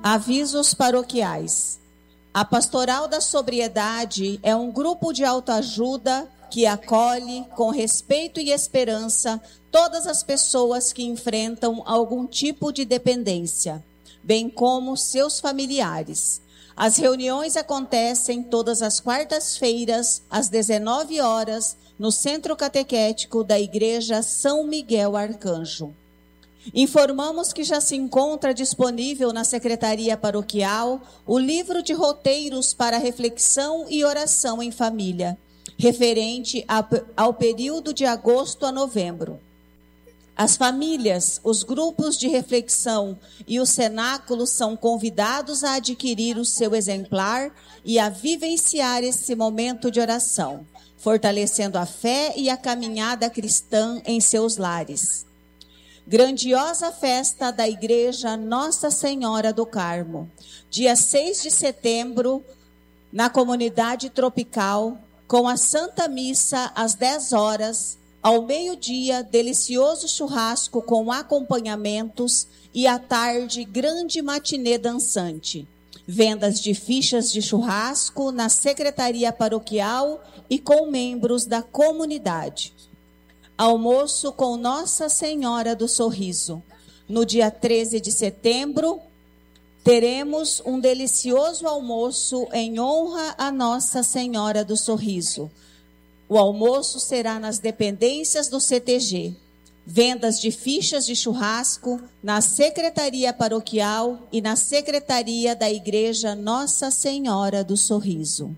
Avisos paroquiais. A Pastoral da Sobriedade é um grupo de autoajuda que acolhe, com respeito e esperança, todas as pessoas que enfrentam algum tipo de dependência, bem como seus familiares. As reuniões acontecem todas as quartas-feiras, às 19 horas, no Centro Catequético da Igreja São Miguel Arcanjo. Informamos que já se encontra disponível na Secretaria Paroquial o livro de roteiros para reflexão e oração em família, referente ao período de agosto a novembro. As famílias, os grupos de reflexão e os cenáculos são convidados a adquirir o seu exemplar e a vivenciar esse momento de oração, fortalecendo a fé e a caminhada cristã em seus lares. Grandiosa festa da Igreja Nossa Senhora do Carmo, dia 6 de setembro, na Comunidade Tropical, com a Santa Missa às 10 horas, ao meio-dia, delicioso churrasco com acompanhamentos e à tarde, grande matinê dançante. Vendas de fichas de churrasco na Secretaria Paroquial e com membros da comunidade. Almoço com Nossa Senhora do Sorriso. No dia 13 de setembro, teremos um delicioso almoço em honra a Nossa Senhora do Sorriso. O almoço será nas dependências do CTG. Vendas de fichas de churrasco na Secretaria Paroquial e na Secretaria da Igreja Nossa Senhora do Sorriso.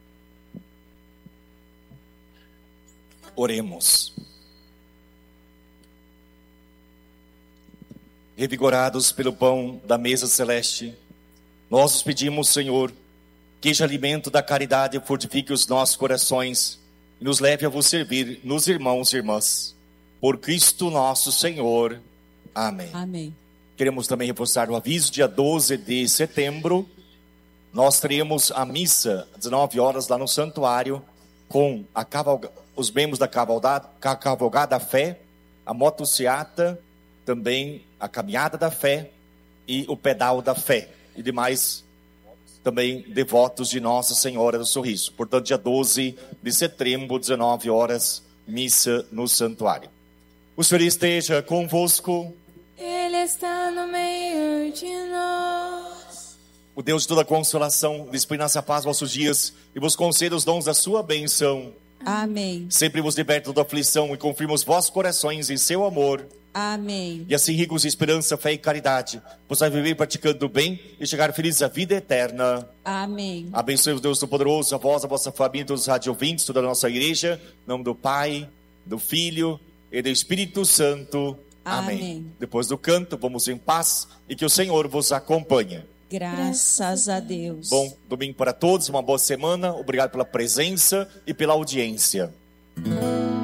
Oremos. Revigorados pelo pão da mesa celeste, nós os pedimos, Senhor, que este alimento da caridade fortifique os nossos corações e nos leve a vos servir nos irmãos e irmãs. Por Cristo nosso Senhor. Amém. Amém. Queremos também reforçar o aviso, dia 12 de setembro, nós teremos a missa às 19 horas lá no santuário, com os membros da Cavalgada da Fé, a motociata, também a Caminhada da Fé e o Pedal da Fé. E demais também devotos de Nossa Senhora do Sorriso. Portanto, dia 12 de setembro, 19 horas, missa no santuário. O Senhor esteja convosco. Ele está no meio de nós. O Deus de toda consolação, disponha a paz vossos dias e vos conceda os dons da sua bênção. Amém. Sempre vos liberte de toda aflição e confirma os vossos corações em seu amor. Amém. E assim, ricos de esperança, fé e caridade, possais viver praticando o bem e chegar felizes à vida eterna. Amém. Abençoe o Deus Todo-Poderoso, a vós, a vossa família, todos os rádio-ouvintes, toda a nossa igreja, em nome do Pai, do Filho e do Espírito Santo. Amém. Depois do canto, vamos em paz e que o Senhor vos acompanhe. Graças a Deus. Bom domingo para todos, uma boa semana. Obrigado pela presença e pela audiência.